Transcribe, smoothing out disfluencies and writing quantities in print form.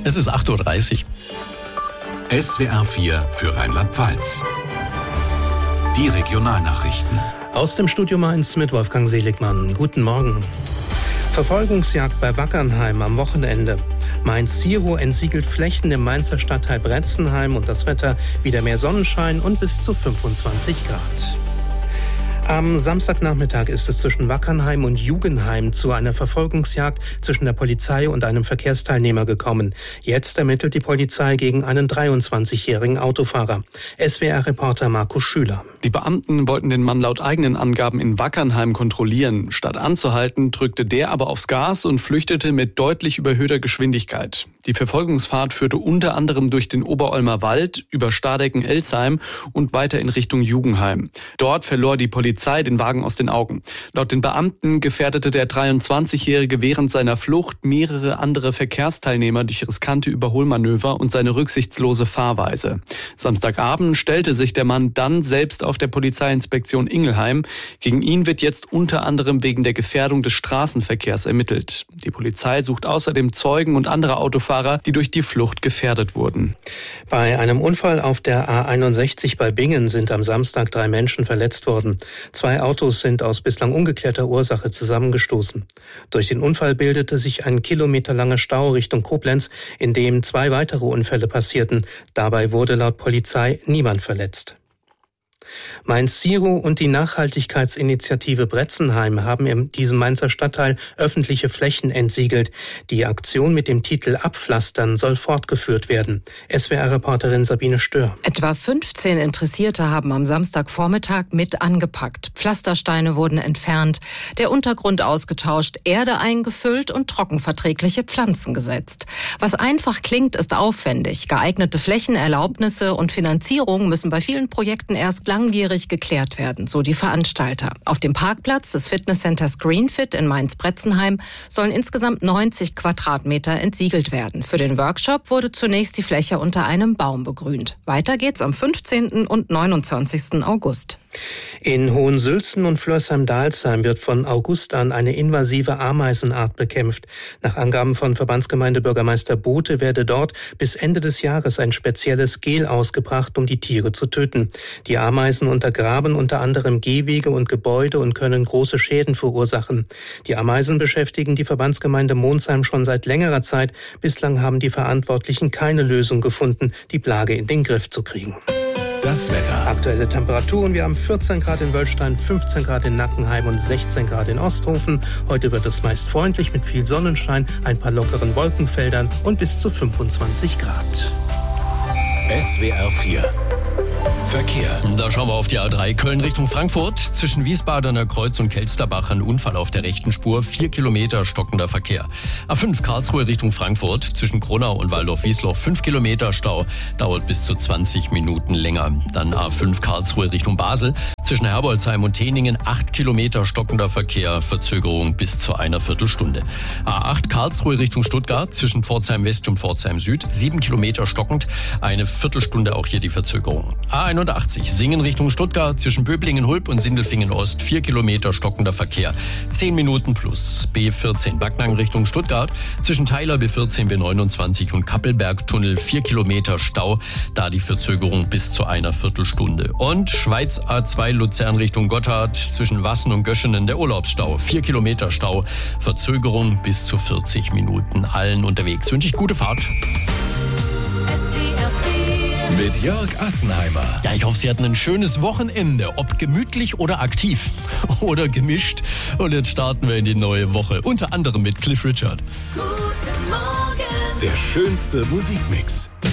Es ist 8.30 Uhr. SWR 4 für Rheinland-Pfalz. Die Regionalnachrichten. Aus dem Studio Mainz mit Wolfgang Seligmann. Guten Morgen. Verfolgungsjagd bei Wackernheim am Wochenende. Mainz Ziro entsiegelt Flächen im Mainzer Stadtteil Bretzenheim und das Wetter wieder mehr Sonnenschein und bis zu 25 Grad. Am Samstagnachmittag ist es zwischen Wackernheim und Jugenheim zu einer Verfolgungsjagd zwischen der Polizei und einem Verkehrsteilnehmer gekommen. Jetzt ermittelt die Polizei gegen einen 23-jährigen Autofahrer. SWR-Reporter Markus Schüler. Die Beamten wollten den Mann laut eigenen Angaben in Wackernheim kontrollieren. Statt anzuhalten, drückte der aber aufs Gas und flüchtete mit deutlich überhöhter Geschwindigkeit. Die Verfolgungsfahrt führte unter anderem durch den Oberolmer Wald, über Stardecken-Elsheim und weiter in Richtung Jugenheim. Dort verlor die Polizei den Wagen aus den Augen. Laut den Beamten gefährdete der 23-Jährige während seiner Flucht mehrere andere Verkehrsteilnehmer durch riskante Überholmanöver und seine rücksichtslose Fahrweise. Samstagabend stellte sich der Mann dann selbst auf der Polizeiinspektion Ingelheim. Gegen ihn wird jetzt unter anderem wegen der Gefährdung des Straßenverkehrs ermittelt. Die Polizei sucht außerdem Zeugen und andere Autofahrer, die durch die Flucht gefährdet wurden. Bei einem Unfall auf der A61 bei Bingen sind am Samstag 3 Menschen verletzt worden. 2 Autos sind aus bislang ungeklärter Ursache zusammengestoßen. Durch den Unfall bildete sich ein kilometerlanger Stau Richtung Koblenz, in dem 2 weitere Unfälle passierten. Dabei wurde laut Polizei niemand verletzt. Mainz Ziro und die Nachhaltigkeitsinitiative Bretzenheim haben in diesem Mainzer Stadtteil öffentliche Flächen entsiegelt. Die Aktion mit dem Titel Abpflastern soll fortgeführt werden. SWR-Reporterin Sabine Stör. Etwa 15 Interessierte haben am Samstagvormittag mit angepackt. Pflastersteine wurden entfernt, der Untergrund ausgetauscht, Erde eingefüllt und trockenverträgliche Pflanzen gesetzt. Was einfach klingt, ist aufwendig. Geeignete Flächenerlaubnisse und Finanzierung müssen bei vielen Projekten erst langwierig geklärt werden, so die Veranstalter. Auf dem Parkplatz des Fitnesscenters Greenfit in Mainz-Bretzenheim sollen insgesamt 90 Quadratmeter entsiegelt werden. Für den Workshop wurde zunächst die Fläche unter einem Baum begrünt. Weiter geht's am 15. und 29. August. In Hohensülzen und Flörsheim-Dalsheim wird von August an eine invasive Ameisenart bekämpft. Nach Angaben von Verbandsgemeindebürgermeister Bote werde dort bis Ende des Jahres ein spezielles Gel ausgebracht, um die Tiere zu töten. Die Ameisen untergraben unter anderem Gehwege und Gebäude und können große Schäden verursachen. Die Ameisen beschäftigen die Verbandsgemeinde Monsheim schon seit längerer Zeit. Bislang haben die Verantwortlichen keine Lösung gefunden, die Plage in den Griff zu kriegen. Das Wetter. Aktuelle Temperaturen, wir haben 14 Grad in Wöllstein, 15 Grad in Nackenheim und 16 Grad in Osthofen. Heute wird es meist freundlich mit viel Sonnenschein, ein paar lockeren Wolkenfeldern und bis zu 25 Grad. SWR 4 Verkehr. Da schauen wir auf die A3 Köln Richtung Frankfurt. Zwischen Wiesbadener Kreuz und Kelsterbach ein Unfall auf der rechten Spur. 4 Kilometer stockender Verkehr. A5 Karlsruhe Richtung Frankfurt. Zwischen Kronau und Waldorf-Wiesloch 5 Kilometer Stau. Dauert bis zu 20 Minuten länger. Dann A5 Karlsruhe Richtung Basel. Zwischen Herbolzheim und Teningen 8 Kilometer stockender Verkehr. Verzögerung bis zu einer Viertelstunde. A8 Karlsruhe Richtung Stuttgart. Zwischen Pforzheim West und Pforzheim Süd 7 Kilometer stockend. Eine Viertelstunde auch hier die Verzögerung. A81 Singen Richtung Stuttgart, zwischen Böblingen-Hulb und Sindelfingen-Ost 4 Kilometer stockender Verkehr, 10 Minuten plus. B14 Backnang Richtung Stuttgart, zwischen Theiler B14, B29 und Kappelberg-Tunnel 4 Kilometer Stau, da die Verzögerung bis zu einer Viertelstunde. Und Schweiz A2 Luzern Richtung Gotthard, zwischen Wassen und Göschenen der Urlaubsstau, 4 Kilometer Stau, Verzögerung bis zu 40 Minuten. Allen unterwegs wünsche ich gute Fahrt. Mit Jörg Assenheimer. Ja, ich hoffe, Sie hatten ein schönes Wochenende, ob gemütlich oder aktiv oder gemischt. Und jetzt starten wir in die neue Woche, unter anderem mit Cliff Richard. Guten Morgen. Der schönste Musikmix.